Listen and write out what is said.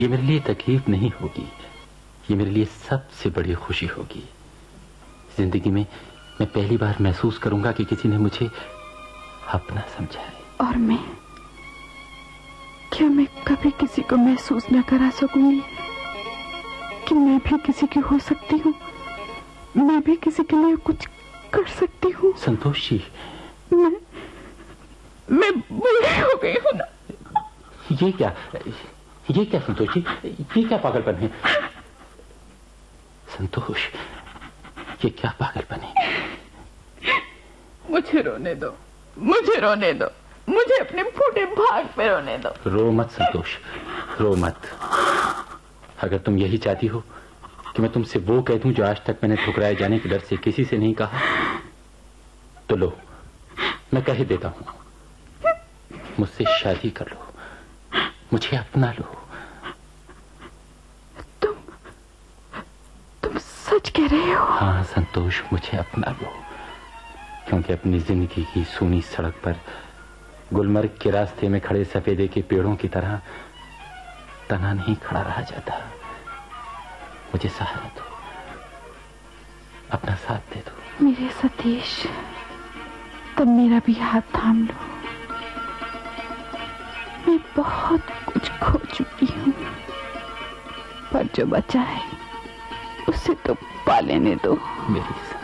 ये मेरे लिए तकलीफ नहीं होगी, ये मेरे लिए सबसे बड़ी खुशी होगी। जिंदगी में मैं पहली बार महसूस करूंगा कि किसी ने मुझे अपना समझा है। और क्या मैं कभी किसी को महसूस न करा सकूंगी कि मैं भी किसी की हो सकती हूँ, मैं भी किसी के लिए कुछ कर सकती हूँ। संतोष जी, मैं बूढ़ी हो गई हूँ ना। ये क्या संतोष जी, ये क्या पागलपन है? संतोष, ये क्या पागलपन है? मुझे रोने दो, मुझे रोने दो, मुझे अपने फूटे भाग पे रोने दो। रो मत संतोष, रो मत। अगर तुम यही चाहती हो कि मैं तुमसे वो कह दूं जो आज तक मैंने ठुकराए जाने के डर से किसी से नहीं कहा, तो लो, मैं कह ही देता हूं, मुझसे शादी कर लो, मुझे अपना लो। तुम सच कह रहे हो? हाँ संतोष, मुझे अपना लो, क्योंकि अपनी जिंदगी की सूनी सड़क पर गुलमर्ग के रास्ते में खड़े सफेदे के पेड़ों की तरह तना नहीं खड़ा रहा जाता। मुझे सहारा दो, अपना साथ दे दो। मेरे सतीश, तुम मेरा भी हाथ थाम लो। मैं बहुत कुछ खो चुकी हूँ, पर जो बचा है उसे तो पा लेने दो। मेरी